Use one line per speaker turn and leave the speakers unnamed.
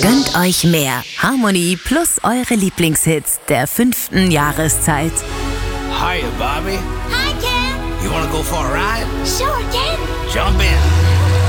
Gönnt euch mehr Harmony plus eure Lieblingshits der 5. Jahreszeit.
Hiya, Bobby.
Hi, Ken.
You wanna go for a ride?
Sure, Ken.
Jump in.